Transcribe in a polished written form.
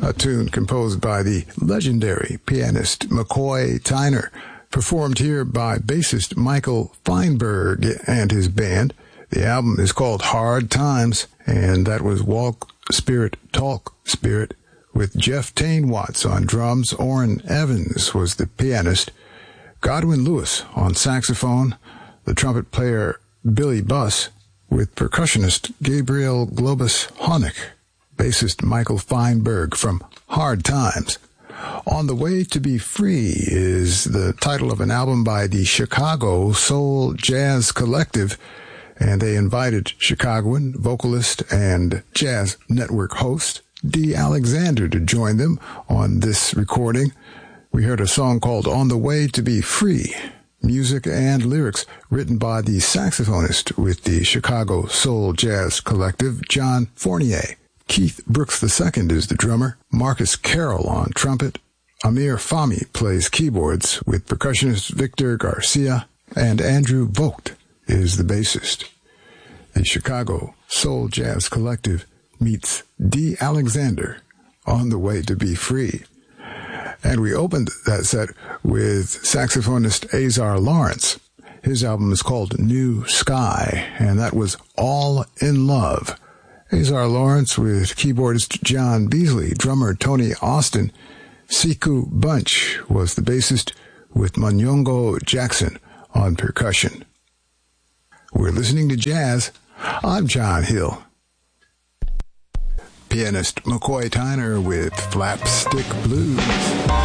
a tune composed by the legendary pianist McCoy Tyner, performed here by bassist Michael Feinberg and his band. The album is called Hard Times, and that was Walk Spirit, Talk Spirit, with Jeff Tain Watts on drums. Orrin Evans was the pianist. Godwin Lewis on saxophone. The trumpet player Billy Buss, with percussionist Gabriel Globus Honeck. Bassist Michael Feinberg from Hard Times. On the Way to Be Free is the title of an album by the Chicago Soul Jazz Collective, and they invited Chicagoan vocalist and Jazz Network host Dee Alexander to join them on this recording. We heard a song called On the Way to Be Free, music and lyrics written by the saxophonist with the Chicago Soul Jazz Collective, John Fournier. Keith Brooks II is the drummer, Marcus Carroll on trumpet, Amir Fahmy plays keyboards with percussionist Victor Garcia, and Andrew Vogt is the bassist. The Chicago Soul Jazz Collective meets Dee Alexander, On the Way to Be Free. And we opened that set with saxophonist Azar Lawrence. His album is called New Sky, and that was All in Love. Azar Lawrence with keyboardist John Beasley, drummer Tony Austin. Siku Bunch was the bassist with Manyongo Jackson on percussion. We're listening to jazz. I'm John Hill. Pianist McCoy Tyner with Flapstick Blues.